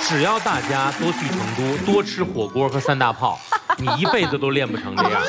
只要大家多去成都，多吃火锅和三大炮，你一辈子都练不成这样。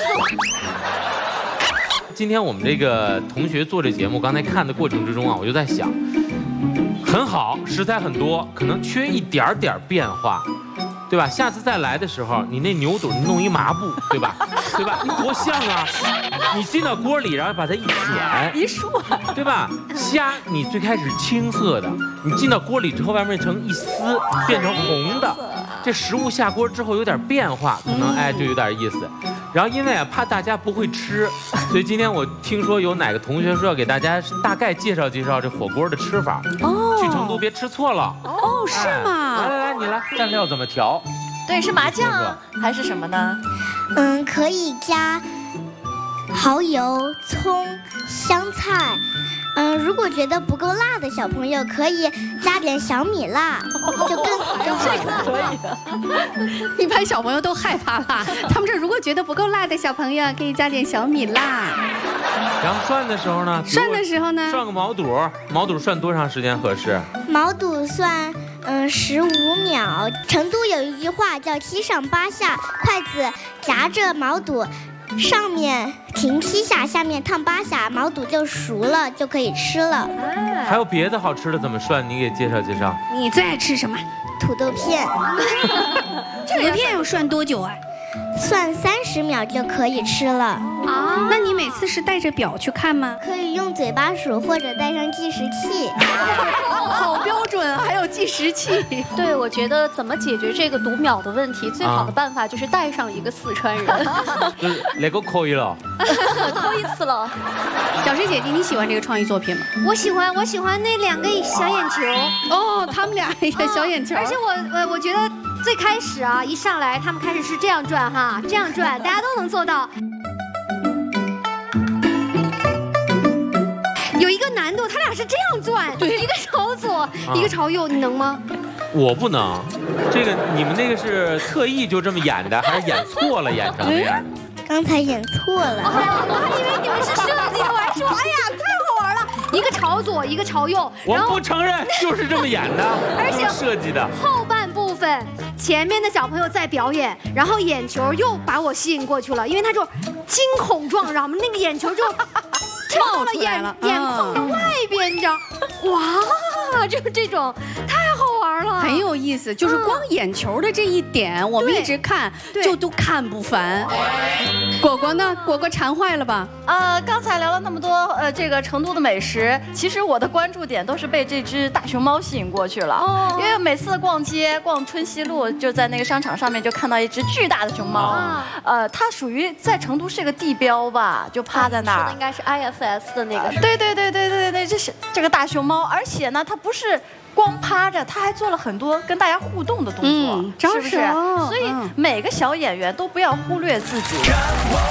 今天我们这个同学做这节目，刚才看的过程之中啊，我就在想，很好，食材很多，可能缺一点点变化。 对吧？下次再来的时候，你那牛肚你弄一麻布，对吧？对吧？你多像啊！你进到锅里，然后把它一卷， 一束， 对吧？虾你最开始青色的，你进到锅里之后，外面成一丝，变成红的。这食物下锅之后有点变化，可能哎就有点意思。然后因为啊怕大家不会吃，所以今天我听说有哪个同学说要给大家大概介绍介绍这火锅的吃法。哦，去成都别吃错了。 哦，是吗？ 来来来，你来，蘸料怎么调？ 对，是麻酱还是什么呢？ 可以加蚝油、葱、香菜。如果觉得不够辣的小朋友，可以加点小米辣，就更好了。 可以的。一般小朋友都害怕辣，他们这如果觉得不够辣的小朋友，可以加点小米辣。 然后涮的时候呢？ 涮的时候呢？ 涮个毛肚，毛肚涮多长时间合适？ 毛肚涮。15秒。成都有一句话叫"七上八下"，筷子夹着毛肚，上面停7下，下面烫8下，毛肚就熟了，就可以吃了。 还有别的好吃的怎么涮？你给介绍介绍。 你最爱吃什么？ 土豆片。 土豆片要涮多久啊？ 涮30秒就可以吃了。 啊，那你每次是带着表去看吗？ 可以用嘴巴数，或者带上计时器。 好标准啊，还有计时器。 对，我觉得怎么解决这个读秒的问题，最好的办法就是带上一个四川人。 就是那个可以了， 头一次了。 小诗姐姐，你喜欢这个创意作品吗？ 我喜欢那2个小眼球。 哦，他们俩一个小眼球。 而且我觉得最开始啊，一上来他们开始是这样转哈，这样转，大家都能做到。有一个难度，他俩是这样转，一个朝左，一个朝右，你能吗？ 我不能。这个你们那个是特意就这么演的，还是演错了演成这样？ 刚才演错了。 我还以为你们是设计的，我还说，哎呀，太好玩了！一个朝左，一个朝右。 我不承认，就是这么演的， 而且设计的。 后半部分，前面的小朋友在表演，然后眼球又把我吸引过去了，因为他就惊恐状，然后那个眼球就。冒了眼眶的外边，你知道？哇，就是这种太好玩了， 很有意思。就是光眼球的这一点，我们一直看就都看不烦。果果呢？果果馋坏了吧？ 刚才聊了那么多这个成都的美食，其实我的关注点都是被这只大熊猫吸引过去了。哦，因为每次逛街逛春熙路，就在那个商场上面就看到一只巨大的熊猫。它属于在成都是个地标吧，就趴在那儿。 说的应该是 IFS 的那个。 对，这是这个大熊猫，而且呢，它不是光趴着，它还做了很多跟大家互动的动作，是不是？所以每个小演员都不要忽略自己。